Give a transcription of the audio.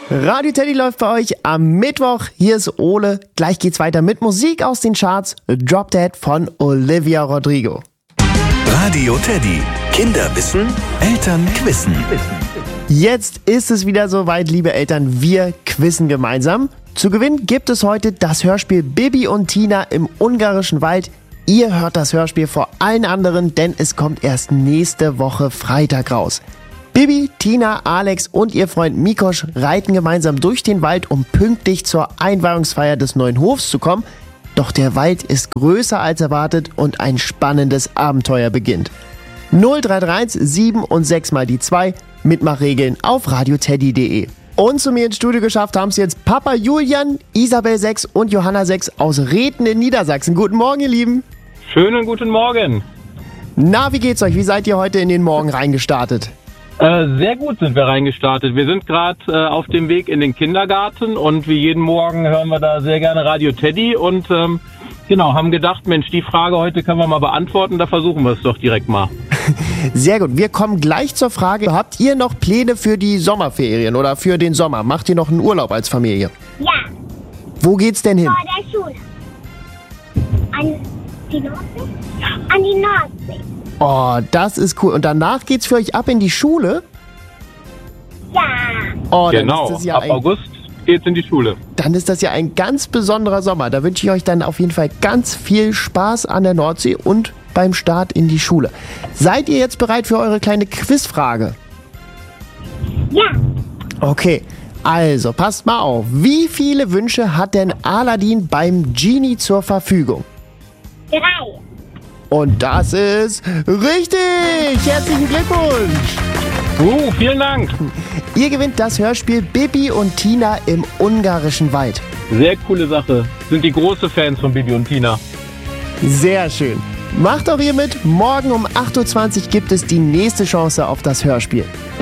Radio Teddy läuft bei euch am Mittwoch. Hier ist Ole. Gleich geht's weiter mit Musik aus den Charts. Drop Dead von Olivia Rodrigo. Radio Teddy. Kinder wissen, Eltern quizzen. Jetzt ist es wieder soweit, liebe Eltern. Wir quizzen gemeinsam. Zu gewinnen gibt es heute das Hörspiel Bibi und Tina im ungarischen Wald. Ihr hört das Hörspiel vor allen anderen, denn es kommt erst nächste Woche Freitag raus. Bibi, Tina, Alex und ihr Freund Mikosch reiten gemeinsam durch den Wald, um pünktlich zur Einweihungsfeier des neuen Hofs zu kommen. Doch der Wald ist größer als erwartet und ein spannendes Abenteuer beginnt. 0331 7 und 6 mal die 2, Mitmachregeln auf radioteddy.de. Und zu mir ins Studio geschafft haben es jetzt Papa Julian, Isabel 6 und Johanna 6 aus Rethen in Niedersachsen. Guten Morgen, ihr Lieben. Schönen guten Morgen. Na, wie geht's euch? Wie seid ihr heute in den Morgen reingestartet? Sehr gut sind wir reingestartet. Wir sind gerade auf dem Weg in den Kindergarten und wie jeden Morgen hören wir da sehr gerne Radio Teddy und haben gedacht, Mensch, die Frage heute können wir mal beantworten, da versuchen wir es doch direkt mal. Sehr gut, wir kommen gleich zur Frage, habt ihr noch Pläne für die Sommerferien oder für den Sommer? Macht ihr noch einen Urlaub als Familie? Ja. Wo geht's denn hin? Vor der Schule. An die Nordsee? Ja. An die Nordsee. Oh, das ist cool. Und danach geht's für euch ab in die Schule? Ja. Oh, dann Genau, ist das ja ab August geht's in die Schule. Dann ist das ja ein ganz besonderer Sommer. Da wünsche ich euch dann auf jeden Fall ganz viel Spaß an der Nordsee und beim Start in die Schule. Seid ihr jetzt bereit für eure kleine Quizfrage? Ja. Okay, also passt mal auf. Wie viele Wünsche hat denn Aladdin beim Genie zur Verfügung? 3. Und das ist richtig! Herzlichen Glückwunsch! Vielen Dank. Ihr gewinnt das Hörspiel Bibi und Tina im ungarischen Wald. Sehr coole Sache. Sind die große Fans von Bibi und Tina. Sehr schön. Macht auch ihr mit. Morgen um 8.20 Uhr gibt es die nächste Chance auf das Hörspiel.